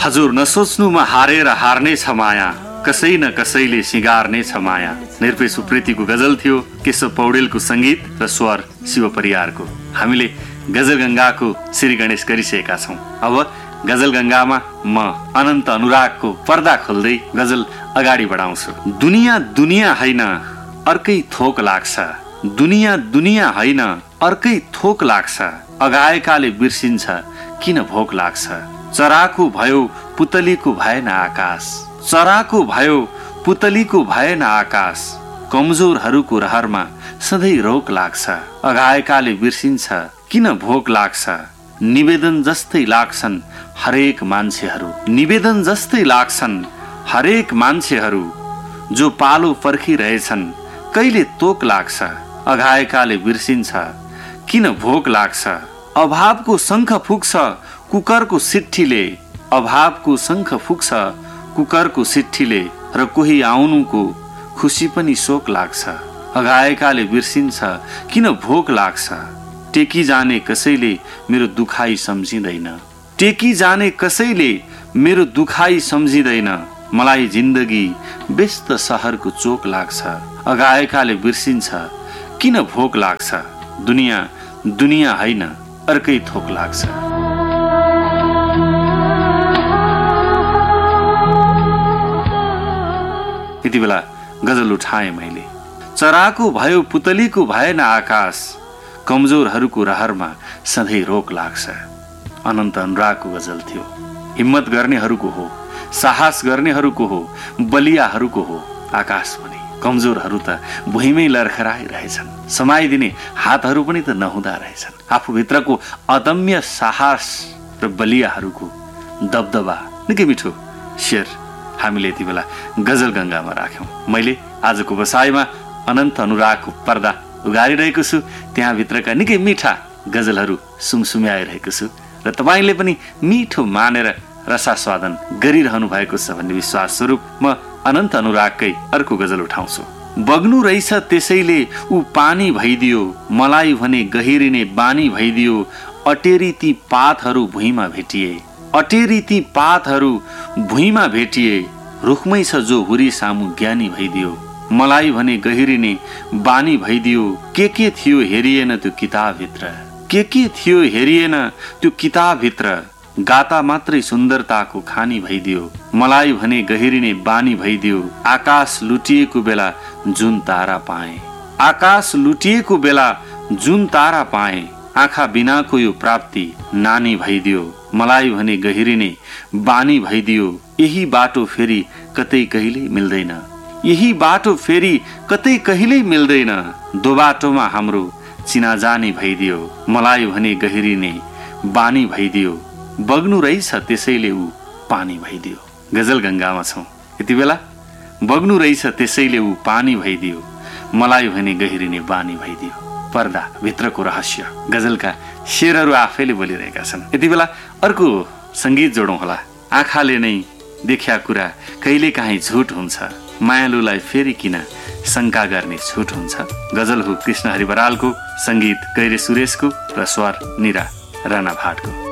हजुर नसोच्नुमा हारेर हार्ने छ माया, कसै न कसैले सिगार्ने छ माया। निरपेश उप्रेतीको गजल थियो, केशव पौडेलको सङ्गीत र स्वर शिव परियारको। हामीले गजल गङ्गाको श्री गणेश गरिसकेका छौँ। अब गजल गङ्गामा म अनन्त अनुरागको पर्दा खोल्दै गजल अगाडि बढाउँछु। दुनियाँ दुनियाँ होइन अर्कै थोक लाग्छ, दुनियाँ दुनियाँ होइन अर्कै थोक लाग्छ, अगाएकाले बिर्सिन्छ किन भोक लाग्छ। चराको भयो पुतलीको भएन आकाश, चराको भयो पुतलीको भएन आकाश, कमजोरहरूको रहरमा सधैँ रोक लाग्छ, अगाएकाले बिर्सिन्छ किन भोक लाग्छ। निवेदन जस्तै लाग्छन् हरेक मान्छेहरू, निवेदन जस्तै लाग्छन् हरेक मान्छेहरू, जो पालो पर्खिरहेछन् कहिले तोक लाग्छ, अघाएकाले बिर्सिन्छ किन भोक लाग्छ। अभावको शङ्ख फुक्छ कुकरको सिट्ठीले, अभावको शङ्ख फुक्छ कुकरको सिट्ठीले, र कोही आउनुको खुसी पनि शोक लाग्छ, अघाएकाले बिर्सिन्छ किन भोक लाग्छ। टेकी जाने कसैले मेरो दुखाइ सम्झिँदैन, टेकी जाने कसैले मेरो दुखाइ सम्झिँदैन, मलाई जिन्दगी व्यस्त सहरको चोक लाग्छ, अघाएकाले बिर्सिन्छ किन भोक लाग्छ। दुनियाँ दुनियाँ होइन अर्कै थोक लाग्छ। यति बेला गजल उठाएँ मैले। चराको भयो पुतलीको भएन आकाश, कमजोरहरूको रहरमा सधैँ रोक लाग्छ। अनन्त अनुरागको गजल थियो। हिम्मत गर्नेहरूको हो, साहस गर्नेहरूको हो, बलियाहरूको हो आकाश पनि। कमजोरहरू त भुइँमै लर्खराइरहेछन्, समाइदिने हातहरू पनि त नहुँदा रहेछन्। आफूभित्रको अदम्य साहस र बलियाहरूको दबदबा निकै मिठो शेर हामीले यति बेला गजल गङ्गामा राख्यौँ। मैले आजको बसाइमा अनन्त अनुरागको पर्दा उगारिरहेको छु। त्यहाँभित्रका निकै मिठा गजलहरू सुमसुम्याइरहेको छु र तपाईँले पनि मिठो मानेर रसास्वादन गरिरहनु भएको छ भन्ने विश्वास स्वरूप म अनन्त अनुरागकै अर्को गजल उठाउँछु। बग्नु रहेछ त्यसैले ऊ पानी भइदियो, मलाई भने गहिरिने बानी भइदियो, अटेरी ती पातहरू भुइँमा भेटिए, अटेरी ती पातहरू भुइँमा भेटिए, रुखमै छ जो हुरी सामु ज्ञानी भइदियो, मलाई भने गहिरिने बानी भइदियो। के थियो हेरिएन त्यो किताबभित्र, के थियो हेरिएन त्यो किताबभित्र, गाता मात्रै सुन्दरताको खानी भइदियो, मलाई भने गहिरिने बानी भइदियो। आकाश लुटिएको बेला जुन तारा पाएँ, आकाश लुटिएको बेला जुन तारा पाएँ, आँखा बिनाको यो प्राप्ति नानी भइदियो, मलाई भने गहिरिने बानी भइदियो। यही बाटो फेरि कतै कहिल्यै मिल्दैन, यही बाटो फेरि कतै कहिल्यै मिल्दैन, दो बाटोमा हाम्रो चिनाजानी भइदियो, मलाई भने गहिरिने बानी भइदियो। बग्नु रहेछ त्यसैले ऊ पानी भइदियो। गजल गङ्गामा छौँ यति बेला। बग्नु रहेछ त्यसैले ऊ पानी भइदियो, मलाई भने गहिरिने बानी भइदियो। पर्दा भित्रको रहस्य गजलका शेरहरू आफैले बोलिरहेका छन्। यति बेला अर्को सङ्गीत जोडौँ होला। आँखाले नै देख्या कुरा कहिले काहीँ झुट हुन्छ, मायालुलाई फेरि किन शङ्का गर्ने छुट हुन्छ। गजल हो कृष्ण हरि बरालको, सङ्गीत गैरे सुरेशको र स्वर निरा राणा भाटको।